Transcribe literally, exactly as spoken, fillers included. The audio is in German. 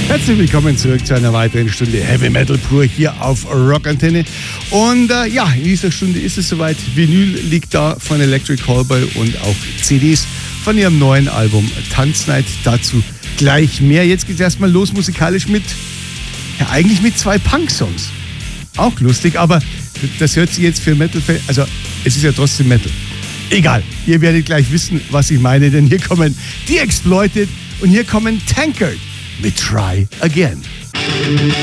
Herzlich willkommen zurück zu einer weiteren Stunde Heavy Metal pur hier auf Rockantenne. Und äh, ja, in dieser Stunde ist es soweit. Vinyl liegt da von Electric Callboy und auch C Ds von ihrem neuen Album Tanznight. Dazu gleich mehr. Jetzt geht's erstmal los musikalisch mit, ja eigentlich mit zwei Punk-Songs. Auch lustig, aber das hört sich jetzt für Metal-Fans, also es ist ja trotzdem Metal. Egal, ihr werdet gleich wissen, was ich meine, denn hier kommen die Exploited und hier kommen Tankard mit Try Again.